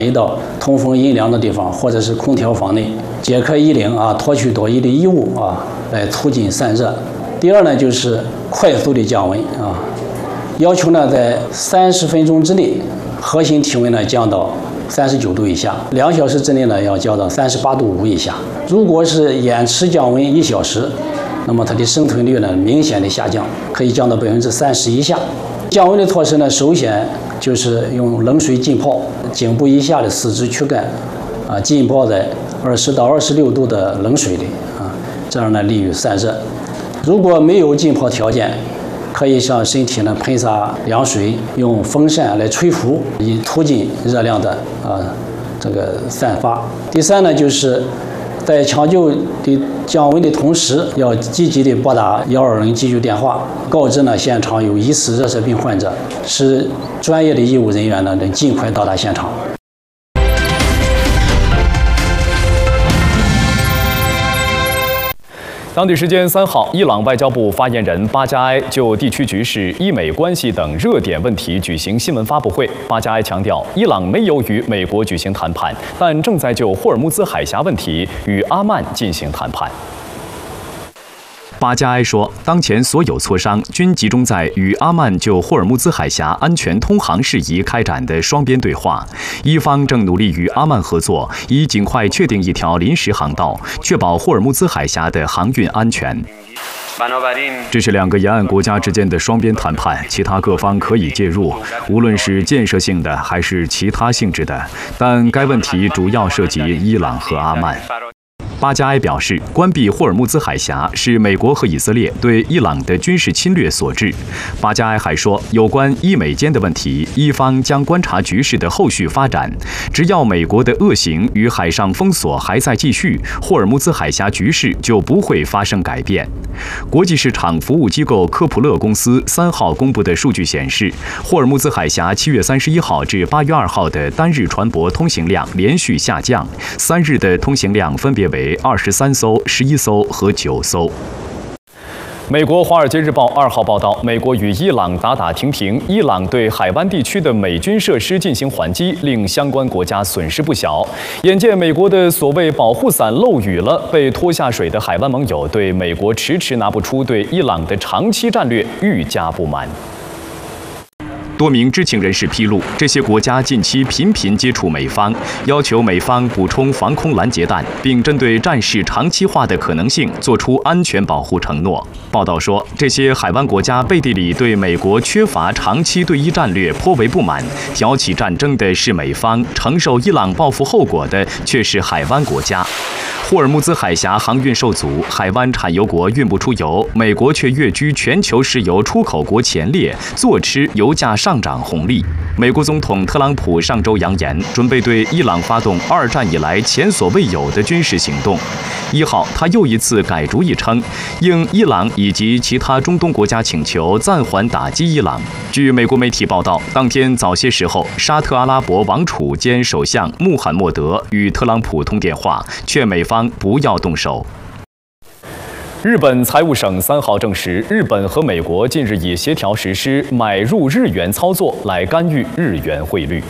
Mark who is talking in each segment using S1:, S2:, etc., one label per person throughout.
S1: 移到通风阴凉的地方，或者是空调房内，解开衣领脱去多余的衣物来促进散热。第二呢，就是快速的降温要求呢在30分钟之内，核心体温呢降到39度以下，2小时之内呢要降到38度5以下。如果是延迟降温1小时，那么它的生存率呢明显的下降，可以降到30%以下。降温的措施呢，首先就是用冷水浸泡颈部以下的四肢躯干浸泡在20到26度的冷水里这样呢利于散热。如果没有浸泡条件，可以向身体呢喷洒凉水，用风扇来吹拂，以促进热量的这个散发。第三呢，就是在抢救的降温的同时，要积极的拨打120急救电话，告知呢现场有疑似热射病患者，使专业的医务人员呢能尽快到达现场。
S2: 当地时间3号，伊朗外交部发言人巴加埃就地区局势、伊美关系等热点问题举行新闻发布会。巴加埃强调，伊朗没有与美国举行谈判，但正在就霍尔木兹海峡问题与阿曼进行谈判。巴加埃说，当前所有磋商均集中在与阿曼就霍尔木兹海峡安全通航事宜开展的双边对话，伊方正努力与阿曼合作，以尽快确定一条临时航道，确保霍尔木兹海峡的航运安全。这是2个沿岸国家之间的双边谈判，其他各方可以介入，无论是建设性的还是其他性质的，但该问题主要涉及伊朗和阿曼。巴加埃表示，关闭霍尔木兹海峡是美国和以色列对伊朗的军事侵略所致。巴加埃还说，有关伊美间的问题，伊方将观察局势的后续发展。只要美国的恶行与海上封锁还在继续，霍尔木兹海峡局势就不会发生改变。国际市场服务机构科普勒公司3号公布的数据显示，霍尔木兹海峡7月31号至8月2号的单日船舶通行量连续下降，3日的通行量分别为23艘、11艘和9艘。美国《华尔街日报》2号报道，美国与伊朗打停停，伊朗对海湾地区的美军设施进行还击，令相关国家损失不小。眼见美国的所谓保护伞漏雨了，被拖下水的海湾盟友对美国迟迟拿不出对伊朗的长期战略愈加不满。多名知情人士披露，这些国家近期频频接触美方，要求美方补充防空拦截弹，并针对战事长期化的可能性作出安全保护承诺。报道说，这些海湾国家背地里对美国缺乏长期对伊战略颇为不满，挑起战争的是美方，承受伊朗报复后果的却是海湾国家。霍尔木兹海峡航运受阻，海湾产油国运不出油，美国却跃居全球石油出口国前列，坐吃油价上涨红利。美国总统特朗普上周扬言，准备对伊朗发动2战以来前所未有的军事行动。1号，他又一次改主意称，应伊朗以及其他中东国家请求，暂缓打击伊朗。据美国媒体报道，当天早些时候，沙特阿拉伯王储兼首相穆罕默德与特朗普通电话，劝美方不要动手。日本财务省3号证实，日本和美国近日已协调实施买入日元操作，来干预日元汇率。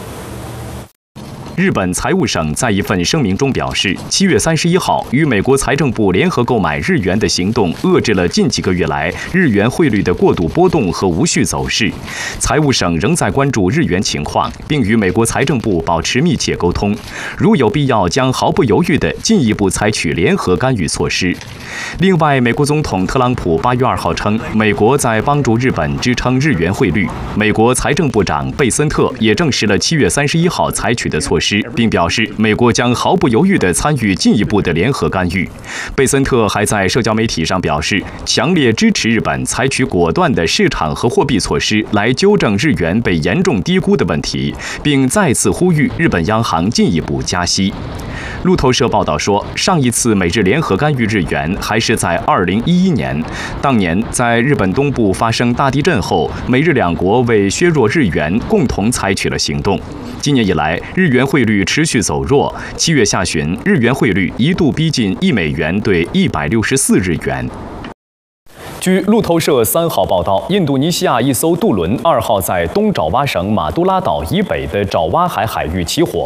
S2: 日本财务省在一份声明中表示，7月31号与美国财政部联合购买日元的行动，遏制了近几个月来日元汇率的过度波动和无序走势。财务省仍在关注日元情况，并与美国财政部保持密切沟通，如有必要，将毫不犹豫地进一步采取联合干预措施。另外，美国总统特朗普8月2号称，美国在帮助日本支撑日元汇率。美国财政部长贝森特也证实了7月31号采取的措施，并表示美国将毫不犹豫地参与进一步的联合干预。贝森特还在社交媒体上表示，强烈支持日本采取果断的市场和货币措施来纠正日元被严重低估的问题，并再次呼吁日本央行进一步加息。路透社报道说，上一次美日联合干预日元还是在2011年，当年在日本东部发生大地震后，美日两国为削弱日元共同采取了行动。今年以来，日元汇率持续走弱，7月下旬，日元汇率一度逼近1美元兑164日元。据路透社3号报道，印度尼西亚一艘渡轮2号在东爪哇省马都拉岛以北的爪哇海海域起火，